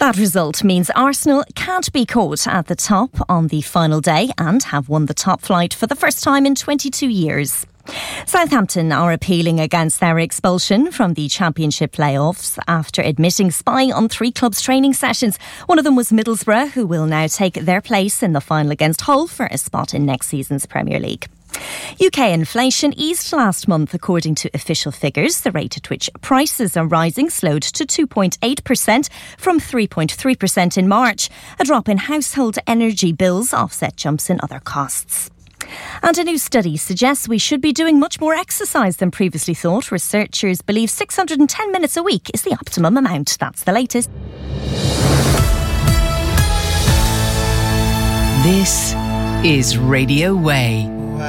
That result means Arsenal can't be caught at the top on the final day and have won the top flight for the first time in 22 years. Southampton are appealing against their expulsion from the Championship playoffs after admitting spying on 3 clubs' training sessions. One of them was Middlesbrough, who will now take their place in the final against Hull for a spot in next season's Premier League. UK inflation eased last month according to official figures. The rate at which prices are rising slowed to 2.8% from 3.3% in March. A drop in household energy bills offset jumps in other costs. And a new study suggests we should be doing much more exercise than previously thought. Researchers believe 610 minutes a week is the optimum amount. That's the latest. This is Radio Way.